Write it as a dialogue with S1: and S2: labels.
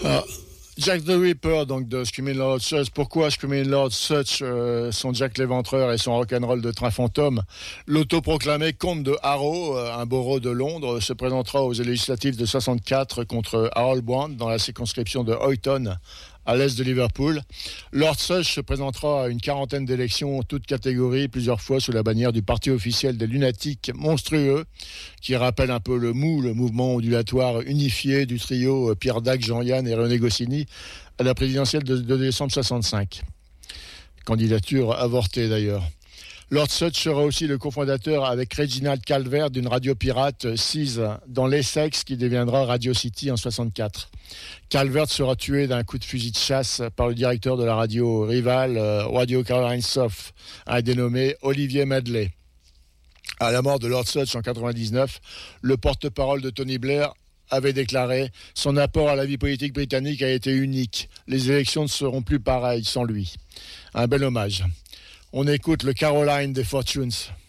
S1: Ah, Jack the Ripper, donc de Screaming Lord Sutch. Pourquoi Screaming Lord Sutch, son Jack l'Éventreur et son rock'n'roll de train fantôme? L'autoproclamé comte de Harrow, un borough de Londres, se présentera aux législatives de 64 contre Harold Brand dans la circonscription de Hoyton, à l'est de Liverpool. Lord Sutch se présentera à une quarantaine d'élections, toutes catégories, plusieurs fois sous la bannière du parti officiel des lunatiques monstrueux, qui rappelle un peu le MOU, le mouvement ondulatoire unifié du trio Pierre Dac, Jean-Yann et René Goscinny, à la présidentielle de décembre 65. Candidature avortée d'ailleurs. Lord Sutch sera aussi le cofondateur avec Reginald Calvert d'une radio pirate Seize dans l'Essex qui deviendra Radio City en 64. Calvert sera tué d'un coup de fusil de chasse par le directeur de la radio rivale Radio Caroline South, un dénommé Olivier Medley. À la mort de Lord Sutch en 99, le porte-parole de Tony Blair avait déclaré « Son apport à la vie politique britannique a été unique. Les élections ne seront plus pareilles sans lui. » Un bel hommage. On écoute le Caroline des Fortunes.